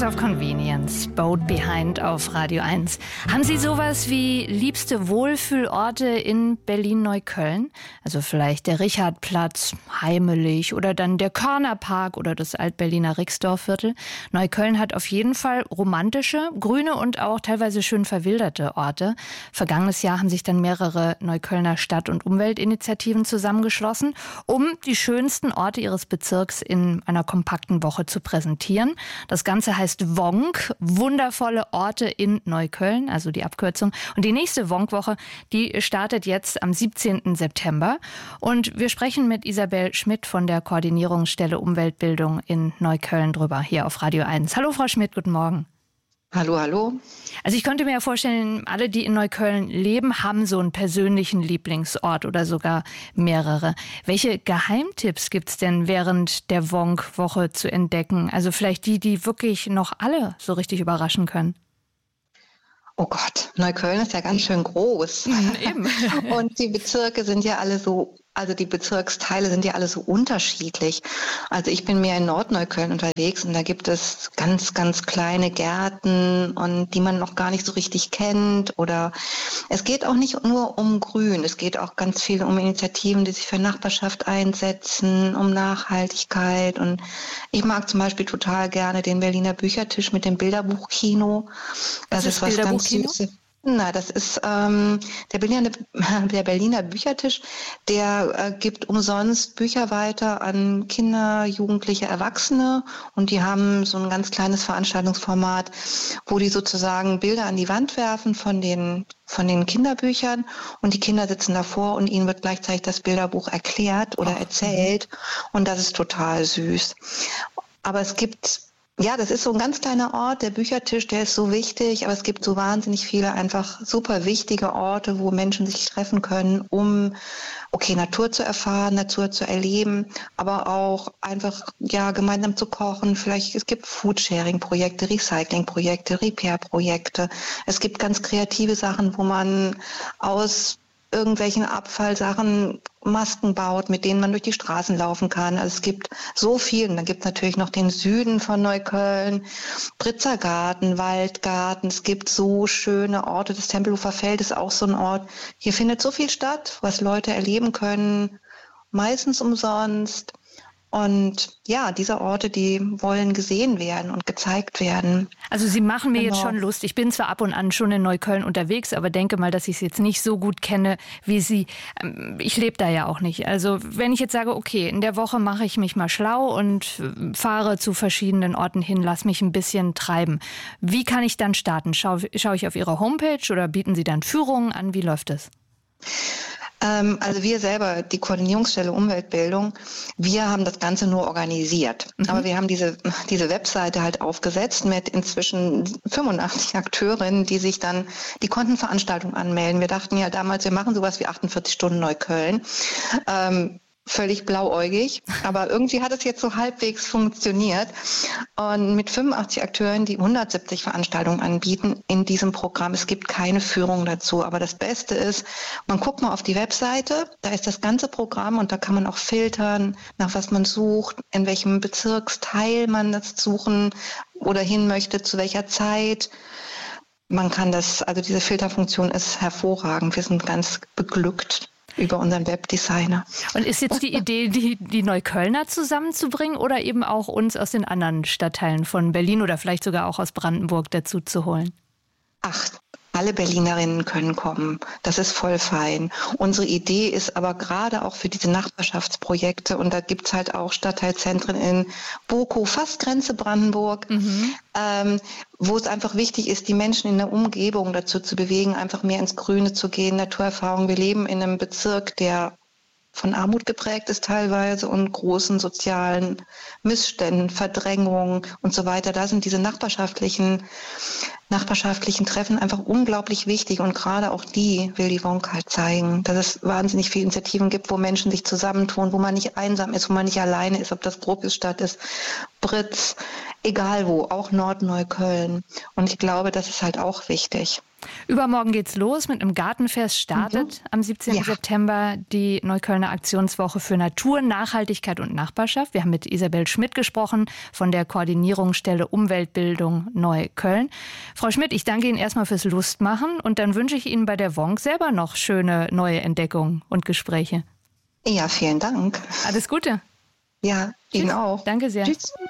of Convenience, Boat Behind auf Radio 1. Haben Sie sowas wie liebste Wohlfühlorte in Berlin-Neukölln? Also vielleicht der Richardplatz, heimelig, oder dann der Körnerpark oder das Altberliner Rixdorfviertel. Neukölln hat auf jeden Fall romantische, grüne und auch teilweise schön verwilderte Orte. Vergangenes Jahr haben sich dann mehrere Neuköllner Stadt- und Umweltinitiativen zusammengeschlossen, um die schönsten Orte ihres Bezirks in einer kompakten Woche zu präsentieren. Das Ganze heißt WONK, wundervolle Orte in Neukölln, also die Abkürzung. Und die nächste WONK-Woche, die startet jetzt am 17. September. Und wir sprechen mit Isabel Schmidt von der Koordinierungsstelle Umweltbildung in Neukölln drüber, hier auf Radio 1. Hallo Frau Schmidt, guten Morgen. Hallo, hallo. Also ich könnte mir ja vorstellen, alle, die in Neukölln leben, haben so einen persönlichen Lieblingsort oder sogar mehrere. Welche Geheimtipps gibt's denn während der WONK-Woche zu entdecken? Also vielleicht die wirklich noch alle so richtig überraschen können. Oh Gott, Neukölln ist ja ganz schön groß. Eben. Und die Bezirke sind ja alle so, also die Bezirksteile sind ja alle so unterschiedlich. Also ich bin mehr in Nordneukölln unterwegs und da gibt es ganz, ganz kleine Gärten und die man noch gar nicht so richtig kennt. Oder es geht auch nicht nur um Grün, es geht auch ganz viel um Initiativen, die sich für Nachbarschaft einsetzen, um Nachhaltigkeit. Und ich mag zum Beispiel total gerne den Berliner Büchertisch mit dem Bilderbuchkino. Das ist was ganz Süßes. Na, das ist der Berliner Büchertisch, der gibt umsonst Bücher weiter an Kinder, Jugendliche, Erwachsene und die haben so ein ganz kleines Veranstaltungsformat, wo die sozusagen Bilder an die Wand werfen von den Kinderbüchern und die Kinder sitzen davor und ihnen wird gleichzeitig das Bilderbuch erklärt oder erzählt und das ist total süß. Aber es gibt das ist so ein ganz kleiner Ort, der Büchertisch, der ist so wichtig, aber es gibt so wahnsinnig viele einfach super wichtige Orte, wo Menschen sich treffen können, um Natur zu erfahren, Natur zu erleben, aber auch einfach gemeinsam zu kochen. Vielleicht es gibt Foodsharing-Projekte, Recycling-Projekte, Repair-Projekte. Es gibt ganz kreative Sachen, wo man aus irgendwelchen Abfallsachen Masken baut, mit denen man durch die Straßen laufen kann. Also es gibt so viel. Und dann gibt es natürlich noch den Süden von Neukölln, Britzergarten, Waldgarten. Es gibt so schöne Orte. Das Tempelhofer Feld ist auch so ein Ort. Hier findet so viel statt, was Leute erleben können, meistens umsonst. Und diese Orte, die wollen gesehen werden und gezeigt werden. Also Sie machen mir jetzt schon Lust. Ich bin zwar ab und an schon in Neukölln unterwegs, aber denke mal, dass ich es jetzt nicht so gut kenne wie Sie. Ich lebe da ja auch nicht. Also wenn ich jetzt sage, okay, in der Woche mache ich mich mal schlau und fahre zu verschiedenen Orten hin, lass mich ein bisschen treiben. Wie kann ich dann starten? Schaue ich auf Ihre Homepage oder bieten Sie dann Führungen an? Wie läuft es? Also wir selber, die Koordinierungsstelle Umweltbildung, wir haben das Ganze nur organisiert. Aber wir haben diese Webseite halt aufgesetzt mit inzwischen 85 Akteurinnen, die konnten Veranstaltungen anmelden. Wir dachten ja damals, wir machen sowas wie 48 Stunden Neukölln. Völlig blauäugig, aber irgendwie hat es jetzt so halbwegs funktioniert. Und mit 85 Akteuren, die 170 Veranstaltungen anbieten in diesem Programm. Es gibt keine Führung dazu, aber das Beste ist, man guckt mal auf die Webseite, da ist das ganze Programm und da kann man auch filtern, nach was man sucht, in welchem Bezirksteil man das suchen oder hin möchte, zu welcher Zeit. Man kann diese Filterfunktion ist hervorragend. Wir sind ganz beglückt über unseren Webdesigner. Und ist jetzt die Idee, die Neuköllner zusammenzubringen oder eben auch uns aus den anderen Stadtteilen von Berlin oder vielleicht sogar auch aus Brandenburg dazu zu holen? Ach, alle Berlinerinnen können kommen. Das ist voll fein. Unsere Idee ist aber gerade auch für diese Nachbarschaftsprojekte, und da gibt's halt auch Stadtteilzentren in Bokow, fast Grenze Brandenburg, wo es einfach wichtig ist, die Menschen in der Umgebung dazu zu bewegen, einfach mehr ins Grüne zu gehen, Naturerfahrung. Wir leben in einem Bezirk, der von Armut geprägt ist teilweise und großen sozialen Missständen, Verdrängungen und so weiter. Da sind diese nachbarschaftlichen Treffen einfach unglaublich wichtig und gerade auch die will die WONK halt zeigen, dass es wahnsinnig viele Initiativen gibt, wo Menschen sich zusammentun, wo man nicht einsam ist, wo man nicht alleine ist, ob das Gropiusstadt ist, Britz, egal wo, auch Nordneukölln. Und ich glaube, das ist halt auch wichtig. Übermorgen geht's los mit einem Gartenfest. Startet am 17. September die Neuköllner Aktionswoche für Natur, Nachhaltigkeit und Nachbarschaft. Wir haben mit Isabel Schmidt gesprochen von der Koordinierungsstelle Umweltbildung Neukölln. Frau Schmidt, ich danke Ihnen erstmal fürs Lustmachen und dann wünsche ich Ihnen bei der WONK selber noch schöne neue Entdeckungen und Gespräche. Ja, vielen Dank. Alles Gute. Ja, Ihnen auch. Danke sehr. Tschüss.